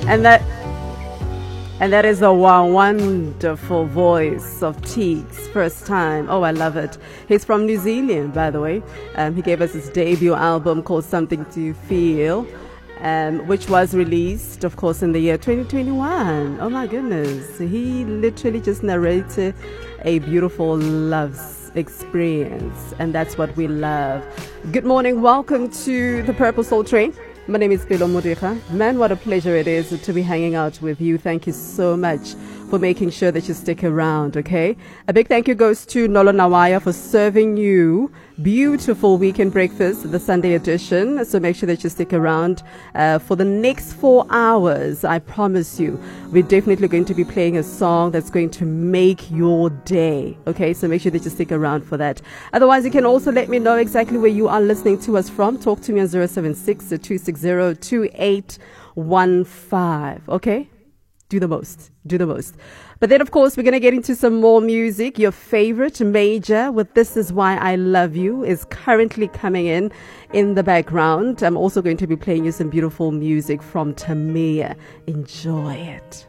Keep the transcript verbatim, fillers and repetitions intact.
And that and that is a wow, wonderful voice of Teeks. First time. Oh, I love it. He's from New Zealand, by the way. Um, he gave us his debut album called Something to Feel, um, which was released, of course, in the year twenty twenty-one. Oh, my goodness. He literally just narrated a beautiful love experience, and that's what we love. Good morning. Welcome to the Purple Soul Train. My name is Pelo Muricha. Man, what a pleasure it is to be hanging out with you. Thank you so much for making sure that you stick around, okay? A big thank you goes to Nolo Nawaya for serving you beautiful weekend breakfast, the Sunday edition. So make sure that you stick around uh, for the next four hours. I promise you, we're definitely going to be playing a song that's going to make your day, okay? So make sure that you stick around for that. Otherwise, you can also let me know exactly where you are listening to us from. Talk to me on zero seven six, two six zero, two eight one five, okay? Do the most. Do the most. But then, of course, we're going to get into some more music. Your favorite Major with This Is Why I Love You is currently coming in in the background. I'm also going to be playing you some beautiful music from Tamia. Enjoy it.